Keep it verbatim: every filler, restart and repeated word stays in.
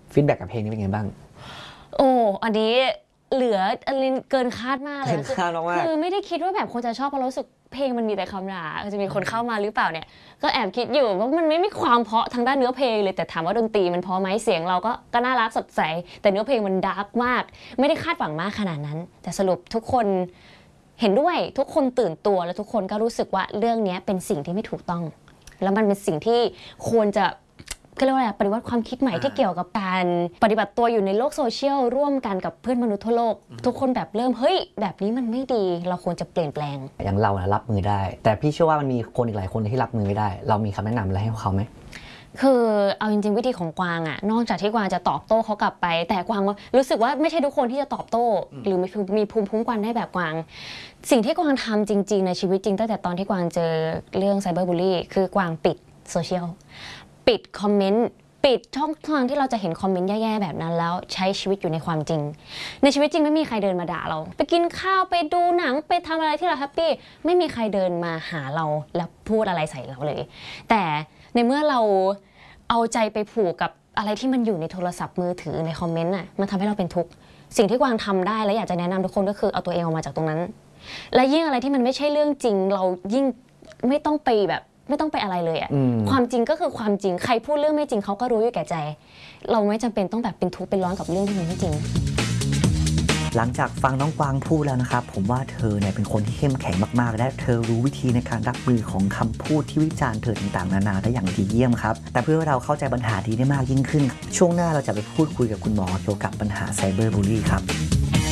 ฟีดแบ็กกับเพลงนี้เป็นไงบ้างโอ้อันนี้เหลืออันนี้เกินคาดมากเลยเกินคาดมากคือไม่ได้คิดว่าแบบคนจะชอบเพราะรู้สึกเพลงมันมีแต่คำด่าจะมีคนเข้ามาหรือเปล่าเนี่ยก็แอบคิดอยู่ว่ามันไม่มีความเพราะทางด้านเนื้อเพลงเลยแต่ถามว่าดนตรีมันเพราะไหมเสียงเราก็ก็น่ารักสดใสแต่เนื้อเพลงมันดาร์กมากไม่ได้คาดหวังมากขนาดนั้นแต่สรุปทุกคนเห็นด้วยทุกคนตื่นตัวและทุกคนก็รู้สึกว่าเรื่องนี้เป็นสิ่งที่ไม่ถูกต้องแล้วมันเป็นสิ่งที่ควรจะก็เรียกว่าอะไรปฏิวัติความคิดใหม่ที่เกี่ยวกับการปฏิบัติตัวอยู่ในโลกโซเชียลร่วมกันกับเพื่อนมนุษย์ทั่วโลกทุกคนแบบเริ่มเฮ้ยแบบนี้มันไม่ดีเราควรจะเปลี่ยนแปลงอย่างเรานะรับมือได้แต่พี่เชื่อว่ามันมีคนอีกหลายคนที่รับมือไม่ได้เรามีคำแนะนำอะไรให้เขาไหมคือเอาจริงๆวิธีของกวางอะนอกจากที่กวางจะตอบโต้เขากลับไปแต่กวางรู้สึกว่าไม่ใช่ทุกคนที่จะตอบโต้หรือมีภูมิคุ้มกันได้แบบกวางสิ่งที่กวางทำจริงๆในชีวิตจริงตั้งแต่ตอนที่กวางเจอเรื่องไซเบอร์บูลลี่คือกวางปิดโซเชียลปิดคอมเมนต์ปิดช่องทางที่เราจะเห็นคอมเมนต์แย่ๆแบบนั้นแล้วใช้ชีวิตอยู่ในความจริงในชีวิตจริงไม่มีใครเดินมาด่าเราไปกินข้าวไปดูหนังไปทำอะไรที่เราแฮปปี้ไม่มีใครเดินมาหาเราแล้วพูดอะไรใส่เราเลยแต่ในเมื่อเราเอาใจไปผูกกับอะไรที่มันอยู่ในโทรศัพท์มือถือในคอมเมนต์น่ะมันทำให้เราเป็นทุกข์สิ่งที่กวางทำได้และอยากจะแนะนำทุกคนก็คือเอาตัวเองออกมาจากตรงนั้นและยิ่งอะไรที่มันไม่ใช่เรื่องจริงเรายิ่งไม่ต้องไปแบบไม่ต้องไปอะไรเลยอะความจริงก็คือความจริงใครพูดเรื่องไม่จริงเขาก็รู้อยู่แก่ใจเราไม่จำเป็นต้องแบบเป็นทุกข์เป็นร้อนกับเรื่องที่มันไม่จริงหลังจากฟังน้องกวางพูดแล้วนะครับผมว่าเธอเนี่ยเป็นคนที่เข้มแข็งมากๆและเธอรู้วิธีในการรับมือของคำพูดที่วิจารณ์เธอต่างๆนานาได้อย่างดีเยี่ยมครับแต่เพื่อเราเข้าใจปัญหานี้ได้มากยิ่งขึ้นช่วงหน้าเราจะไปพูดคุยกับคุณหมอเกี่ยวกับปัญหาไซเบอร์บูลลี่ครับ